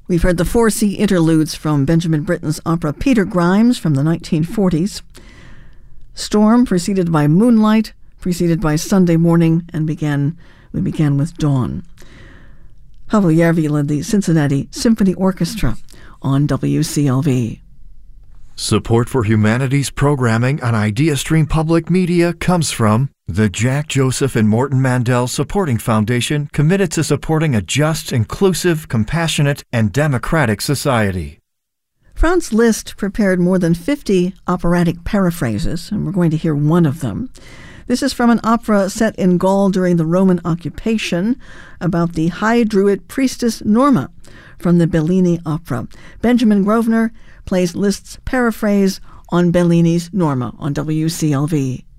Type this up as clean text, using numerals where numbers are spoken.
We've heard the 4C interludes from Benjamin Britten's opera Peter Grimes from the 1940s. Storm, preceded by Moonlight, preceded by Sunday Morning, and we began with Dawn. Pavel Järvi led the Cincinnati Symphony Orchestra on WCLV. Support for humanities programming on IdeaStream Public Media comes from the Jack Joseph and Morton Mandel Supporting Foundation, committed to supporting a just, inclusive, compassionate, and democratic society. Franz Liszt prepared more than 50 operatic paraphrases, and we're going to hear one of them. This is from an opera set in Gaul during the Roman occupation about the High Druid priestess Norma from the Bellini opera. Benjamin Grosvenor plays Liszt's paraphrase on Bellini's Norma on WCLV.